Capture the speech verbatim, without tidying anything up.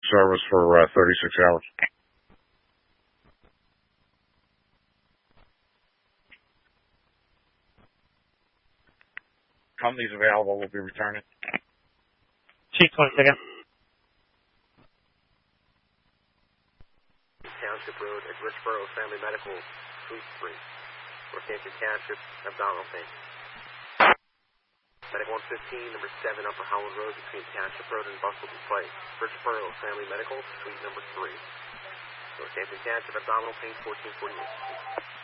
service for uh, thirty-six hours. Company's available. We'll be returning. Chief, one second. Township Road at Richboro Family Medical, Suite three. Northampton Township, abdominal pain. Medic one fifteen, number seven, Upper Howland Road between Township Road and Bustleby Place. Richboro Family Medical, Suite number three. Northampton Township, abdominal pain, fourteen forty-eight.